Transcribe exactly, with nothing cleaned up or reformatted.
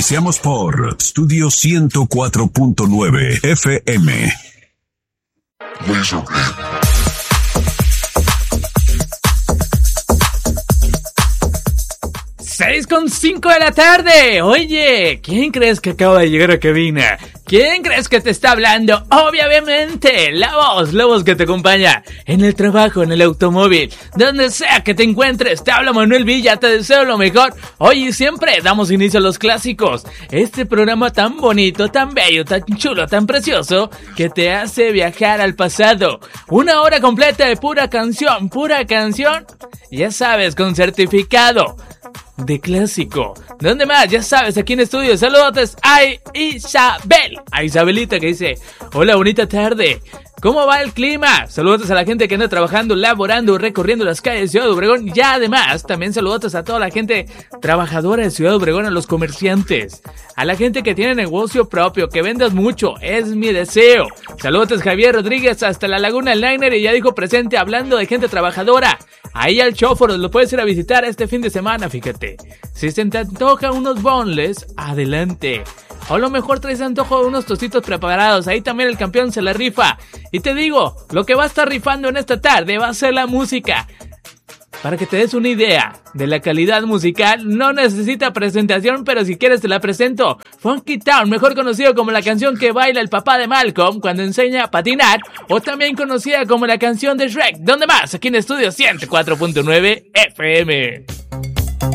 Iniciamos por Studio ciento cuatro punto nueve F M. seis con cinco de la tarde. Oye, ¿quién crees que acaba de llegar a cabina? ¿Quién crees que te está hablando? Obviamente, la voz, la voz que te acompaña en el trabajo, en el automóvil, donde sea que te encuentres. Te habla Manuel Villa, te deseo lo mejor. Hoy y siempre damos inicio a los clásicos. Este programa tan bonito, tan bello, tan chulo, tan precioso, que te hace viajar al pasado. Una hora completa de pura canción, pura canción. Ya sabes, con certificado de clásico. ¿Dónde más? Ya sabes, aquí en estudio. Saludos a Isabel, a Isabelita, que dice: hola, bonita tarde. ¿Cómo va el clima? Saludos a la gente que anda trabajando, laborando, recorriendo las calles de Ciudad Obregón. Y además, también saludos a toda la gente trabajadora de Ciudad Obregón, a los comerciantes, a la gente que tiene negocio propio, que vendas mucho, es mi deseo. Saludos Javier Rodríguez hasta la Laguna del Niner, y ya dijo presente, hablando de gente trabajadora. Ahí al Chóforos lo puedes ir a visitar este fin de semana, fíjate. Si se te antoja unos boneless, adelante. O a lo mejor traes antojo de unos tostitos preparados. Ahí también el campeón se la rifa. Y te digo, lo que va a estar rifando en esta tarde va a ser la música. Para que te des una idea de la calidad musical, no necesita presentación, pero si quieres te la presento. Funky Town, mejor conocido como la canción que baila el papá de Malcolm cuando enseña a patinar, o también conocida como la canción de Shrek. ¿Dónde más? Aquí en Estudio ciento cuatro punto nueve F M.